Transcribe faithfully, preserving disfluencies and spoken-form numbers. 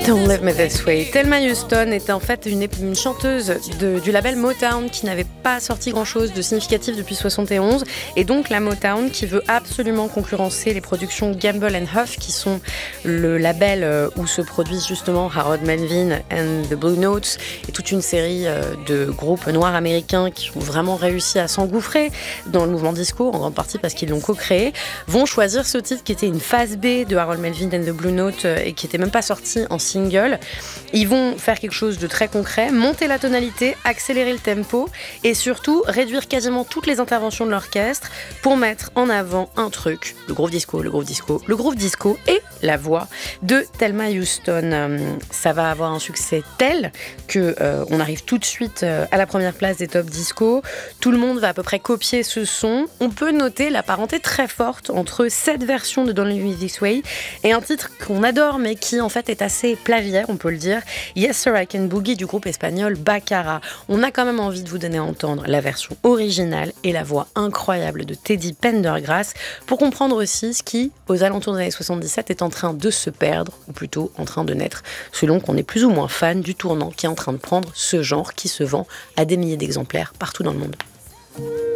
Don't Leave Me This Way. Thelma Houston était en fait une, une chanteuse de, du label Motown qui n'avait pas sorti grand-chose de significatif depuis soixante et onze, et donc la Motown qui veut absolument concurrencer les productions Gamble and Huff, qui sont le label où se produisent justement Harold Melvin and the Blue Notes et toute une série de groupes noirs américains qui ont vraiment réussi à s'engouffrer dans le mouvement disco, en grande partie parce qu'ils l'ont co-créé, vont choisir ce titre qui était une phase B de Harold Melvin and the Blue Notes et qui n'était même pas sorti en single. Ils vont faire quelque chose de très concret, monter la tonalité, accélérer le tempo et surtout réduire quasiment toutes les interventions de l'orchestre pour mettre en avant un truc, le groove disco, le groove disco, le groove disco et la voix de Thelma Houston. Ça va avoir un succès tel que euh, on arrive tout de suite euh, à la première place des top disco. Tout le monde va à peu près copier ce son. On peut noter la parenté très forte entre cette version de Don't Leave Me This Way et un titre qu'on adore mais qui en fait est assez plagiaire, on peut le dire, Yes Sir I Can Boogie du groupe espagnol Baccara. On a quand même envie de vous donner à entendre la version originale et la voix incroyable de Teddy Pendergrass pour comprendre aussi ce qui, aux alentours des années soixante-dix-sept, est en train de se perdre, ou plutôt en train de naître, selon qu'on est plus ou moins fan du tournant qui est en train de prendre ce genre qui se vend à des milliers d'exemplaires partout dans le monde.